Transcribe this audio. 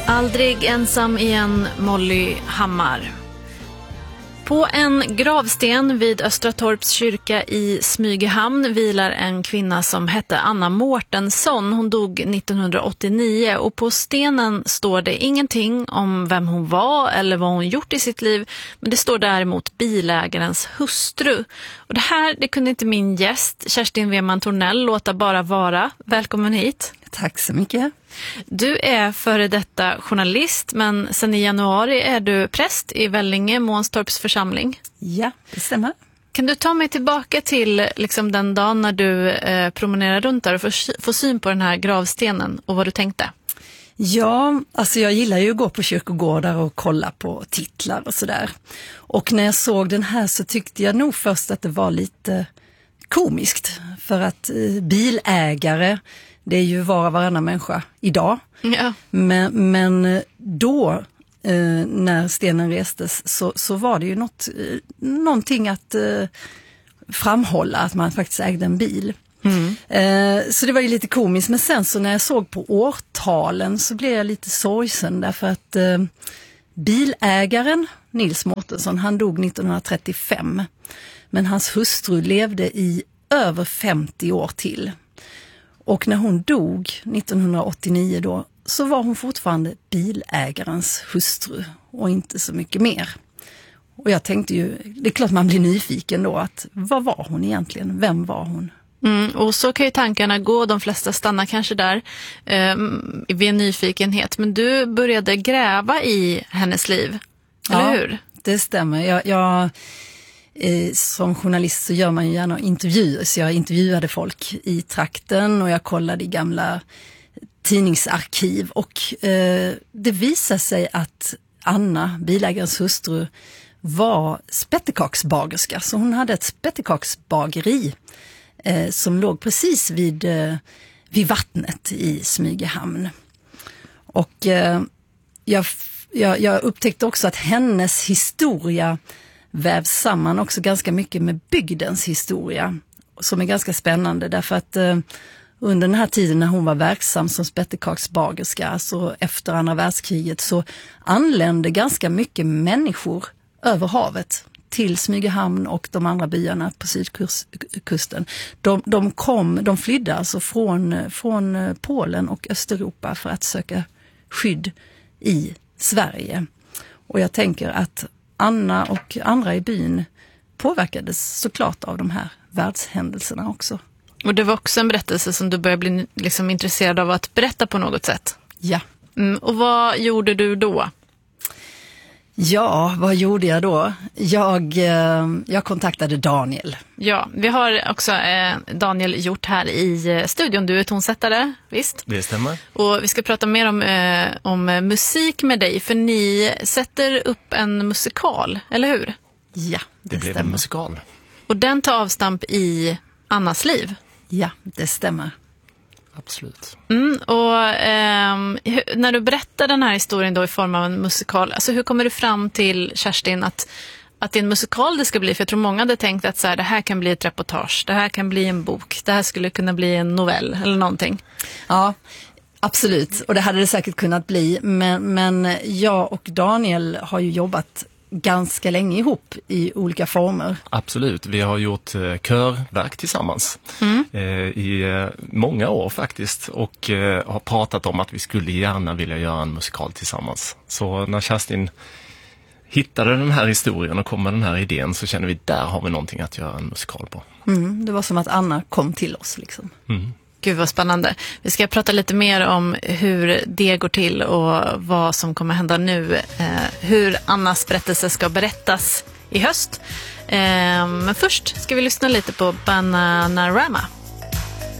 Aldrig ensam igen, Molly Hammar. På en gravsten vid Östra Torps kyrka i Smygehamn vilar en kvinna som hette Anna Mårtensson. Hon dog 1989 och på stenen står det ingenting om vem hon var eller vad hon gjort i sitt liv. Men det står däremot bilägarens hustru. Och det kunde inte min gäst Kerstin Weman Tornell låta bara vara. Välkommen hit. Tack så mycket. Du är före detta journalist, men sen i januari är du präst i Vellinge, Månstorps församling. Ja, det stämmer. Kan du ta mig tillbaka till den dagen när du promenerar runt där och får syn på den här gravstenen och vad du tänkte? Ja, alltså jag gillar ju att gå på kyrkogårdar och kolla på titlar och sådär. Och när jag såg den här så tyckte jag nog först att det var lite komiskt. För att bilägare, det är ju var och varannan människa idag. Ja. Men då, när stenen restes, så var det ju någonting att framhålla att man faktiskt ägde en bil. Så det var ju lite komiskt. Men sen så när jag såg på årtalen så blev jag lite sorgsen därför att bilägaren Nils Mårtensson, han dog 1935. Men hans hustru levde i över 50 år till. Och när hon dog 1989 då, så var hon fortfarande bilägarens hustru och inte så mycket mer. Och jag tänkte ju, det är klart man blir nyfiken då, att vad var hon egentligen? Vem var hon? Och så kan ju tankarna gå, de flesta stannar kanske där vid en nyfikenhet. Men du började gräva i hennes liv, eller hur? Det stämmer. Jag som journalist så gör man ju gärna intervjuer, så jag intervjuade folk i trakten och jag kollade i gamla tidningsarkiv och det visade sig att Anna, bilägarens hustru, var spettekaksbagerska, så hon hade ett spettekaksbageri som låg precis vid vattnet i Smygehamn. Och jag upptäckte också att hennes historia vävs samman också ganska mycket med bygdens historia, som är ganska spännande därför att under den här tiden när hon var verksam som spettekaksbagerska, alltså efter andra världskriget, så anlände ganska mycket människor över havet till Smygehamn och de andra byarna på sydkusten. De flydde alltså från Polen och Östeuropa för att söka skydd i Sverige. Och jag tänker att Anna och andra i byn påverkades såklart av de här världshändelserna också. Och det var också en berättelse som du började bli intresserad av att berätta på något sätt. Ja. Och vad gjorde du då? Ja, vad gjorde jag då? Jag kontaktade Daniel. Ja, vi har också Daniel gjort här i studion. Du är tonsättare, visst? Det stämmer. Och vi ska prata mer om musik med dig, för ni sätter upp en musikal, eller hur? Ja, det blev en musikal. Och den tar avstamp i Annas liv? Ja, det stämmer. Absolut. Och när du berättar den här historien då i form av en musikal, alltså hur kommer du fram till, Kerstin, att det är en musikal det ska bli? För jag tror många hade tänkt att det här kan bli ett reportage, det här kan bli en bok, det här skulle kunna bli en novell eller någonting. Ja, absolut. Och det hade det säkert kunnat bli. Men jag och Daniel har ju jobbat ganska länge ihop i olika former. Absolut, vi har gjort körverk tillsammans i många år faktiskt och har pratat om att vi skulle gärna vilja göra en musikal tillsammans. Så när Kerstin hittade den här historien och kom med den här idén så kände vi där har vi någonting att göra en musikal på. Det var som att Anna kom till oss liksom. Gud vad spännande. Vi ska prata lite mer om hur det går till och vad som kommer hända nu. Hur Annas berättelse ska berättas i höst. Men först ska vi lyssna lite på Bananarama.